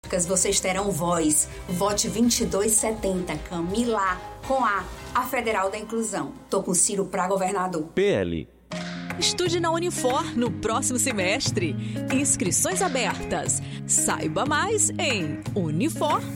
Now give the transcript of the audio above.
Vocês terão voz. Vote 2270, Camila, com a Federal da Inclusão. Tô com Ciro pra governador. PL. Estude na Unifor no próximo semestre. Inscrições abertas. Saiba mais em unifor.br.